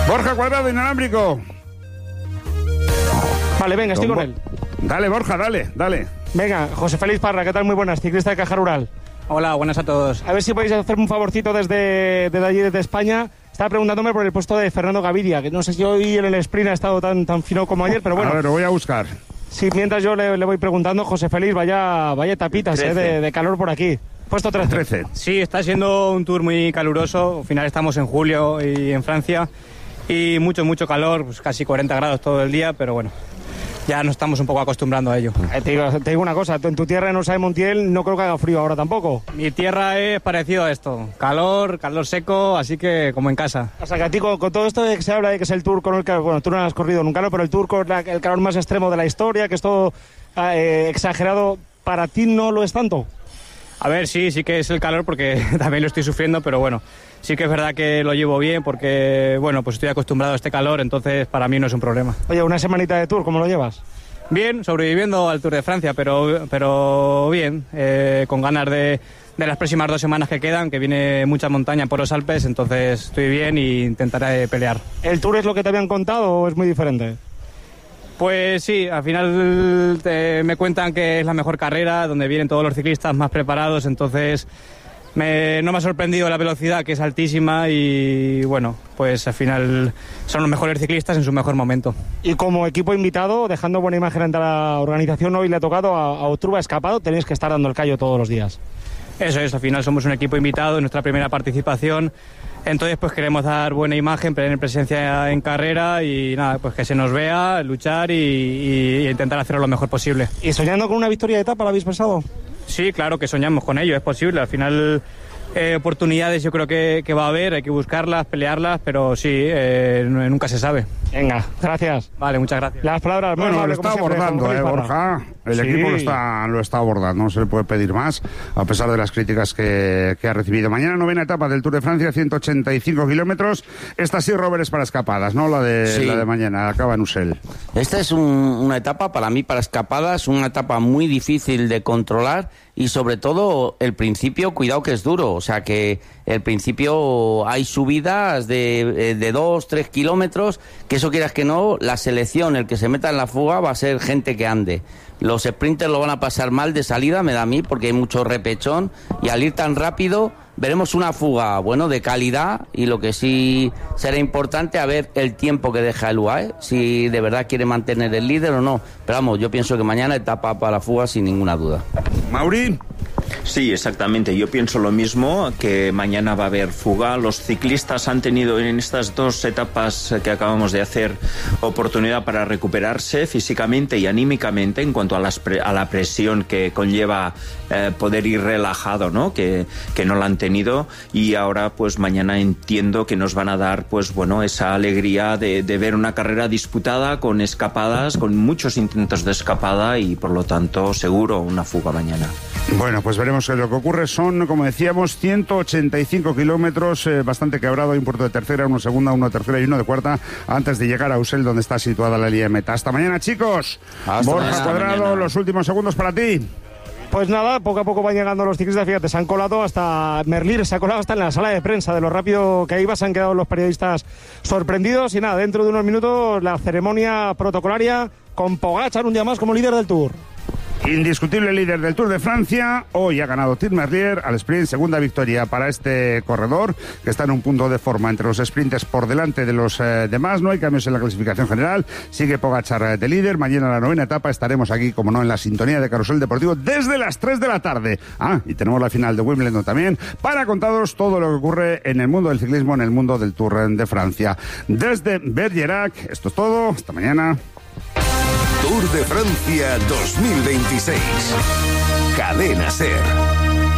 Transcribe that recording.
Borja Cuadrado, inalámbrico. Vale, venga, estoy con él. Dale, Borja, dale. Venga, José Félix Parra, ¿qué tal? Muy buenas, ciclista de Caja Rural. Hola, buenas a todos. A ver si podéis hacerme un favorcito desde allí, desde España. Estaba preguntándome por el puesto de Fernando Gaviria, que no sé si hoy en el sprint ha estado tan fino como ayer, pero bueno. A ver, lo voy a buscar. Sí, mientras yo le voy preguntando, José Félix, vaya tapitas de calor por aquí. Puesto 13. Sí, está siendo un tour muy caluroso. Al final estamos en julio y en Francia. Y mucho calor, pues casi 40 grados todo el día, pero bueno, ya nos estamos un poco acostumbrando a ello. Te digo una cosa, en tu tierra, en Osa de Montiel, no creo que haga frío ahora tampoco. Mi tierra es parecido a esto, calor seco, así que como en casa. O sea que a ti con todo esto de que se habla de que es el tour con el que, bueno, tú no has corrido nunca, ¿no? Pero el tour con el calor más extremo de la historia, que es todo exagerado, ¿para ti no lo es tanto? A ver, sí que es el calor porque también lo estoy sufriendo, pero bueno, sí que es verdad que lo llevo bien porque, bueno, pues estoy acostumbrado a este calor, entonces para mí no es un problema. Oye, una semanita de tour, ¿cómo lo llevas? Bien, sobreviviendo al Tour de Francia, pero bien, con ganas de las próximas 2 semanas que quedan, que viene mucha montaña por los Alpes, entonces estoy bien e intentaré pelear. ¿El Tour es lo que te habían contado o es muy diferente? Pues sí, al final me cuentan que es la mejor carrera, donde vienen todos los ciclistas más preparados, entonces no me ha sorprendido la velocidad, que es altísima, y bueno, pues al final son los mejores ciclistas en su mejor momento. Y como equipo invitado, dejando buena imagen ante la organización, hoy le ha tocado a Otruba Escapado, tenéis que estar dando el callo todos los días. Eso es, al final somos un equipo invitado, en nuestra primera participación. Entonces pues queremos dar buena imagen, tener presencia en carrera y nada, pues que se nos vea, luchar y intentar hacerlo lo mejor posible. ¿Y soñando con una victoria de etapa la habéis pensado? Sí, claro que soñamos con ello, es posible. Al final oportunidades yo creo que va a haber, hay que buscarlas, pelearlas, pero sí, nunca se sabe. Venga, gracias. Vale, muchas gracias. Las palabras... Bueno, lo está abordando, Borja. El equipo lo está abordando, no se le puede pedir más, a pesar de las críticas que ha recibido. Mañana 9ª etapa del Tour de Francia, 185 kilómetros. Esta sí, Robert, es para escapadas, ¿no? La de mañana, acaba en Usel. Esta es una etapa, para mí, para escapadas, una etapa muy difícil de controlar y sobre todo el principio, cuidado que es duro. O sea que el principio hay subidas de 2-3 kilómetros, que eso quieras que no, la selección, el que se meta en la fuga va a ser gente que ande. Los sprinters lo van a pasar mal de salida, me da a mí, porque hay mucho repechón, y al ir tan rápido veremos una fuga, bueno, de calidad, y lo que sí será importante, a ver el tiempo que deja el UAE, si de verdad quiere mantener el líder o no. Pero vamos, yo pienso que mañana etapa para la fuga sin ninguna duda. Mauri. Sí, exactamente. Yo pienso lo mismo, que mañana va a haber fuga. Los ciclistas han tenido en estas 2 etapas que acabamos de hacer oportunidad para recuperarse físicamente y anímicamente en cuanto a la presión que conlleva poder ir relajado, ¿no? Que no la han tenido, y ahora pues mañana entiendo que nos van a dar pues bueno, esa alegría de ver una carrera disputada con escapadas, con muchos intentos de escapada, y por lo tanto seguro una fuga mañana. Bueno, pues veremos lo que ocurre. Son, como decíamos, 185 kilómetros, bastante quebrado. Hay un puerto de tercera, uno de segunda, uno de tercera y uno de cuarta, antes de llegar a Usel, donde está situada la línea de meta. Hasta mañana, chicos. Borja Cuadrado, los últimos segundos para ti. Pues nada, poco a poco van llegando los ciclistas, fíjate, se han colado hasta Merlir, se ha colado hasta en la sala de prensa, de lo rápido que iba, se han quedado los periodistas sorprendidos, y nada, dentro de unos minutos la ceremonia protocolaria con Pogačar un día más como líder del Tour. Indiscutible líder del Tour de Francia. Hoy ha ganado Tim Merlier al sprint, segunda victoria para este corredor, que está en un punto de forma entre los sprinters por delante de los demás. No hay cambios en la clasificación general. Sigue Pogačar de líder. Mañana, la 9ª etapa, estaremos aquí, como no, en la sintonía de Carrusel Deportivo desde las 3 de la tarde. Y tenemos la final de Wimbledon también, para contaros todo lo que ocurre en el mundo del ciclismo, en el mundo del Tour de Francia. Desde Bergerac, esto es todo. Hasta mañana. Tour de Francia 2026. Cadena SER.